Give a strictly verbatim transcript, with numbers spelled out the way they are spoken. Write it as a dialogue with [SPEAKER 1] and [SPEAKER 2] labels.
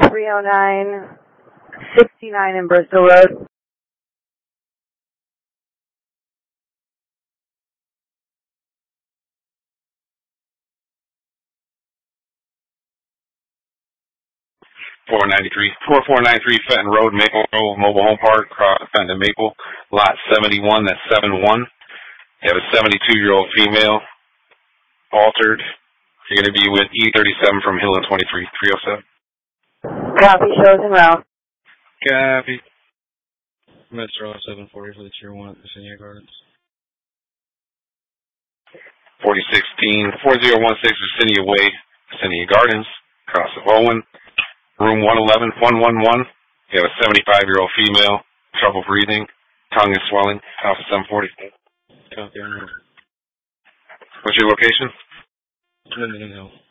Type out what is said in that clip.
[SPEAKER 1] three oh nine sixty-nine in Bristol Road.
[SPEAKER 2] four ninety-three, four four nine three Fenton Road, Maple Grove Mobile Home Park, across Fenton and Maple, lot seventy-one, that's seven one. You have a seventy-two-year-old female, altered. You're going to be with E thirty-seven from Hill and twenty-three, three oh seven.
[SPEAKER 1] Copy, shows and route.
[SPEAKER 2] Copy.
[SPEAKER 3] Metro seven forty for the Tier one at Ksenia Gardens.
[SPEAKER 2] forty sixteen, four oh one six Ksenia Way, Ksenia Gardens, across of Owen. Room one eleven, one one one. You have a seventy-five-year-old female, trouble breathing, tongue is swelling, Alpha seven forty.
[SPEAKER 3] Copy.
[SPEAKER 2] What's your location?
[SPEAKER 3] Linden Hill.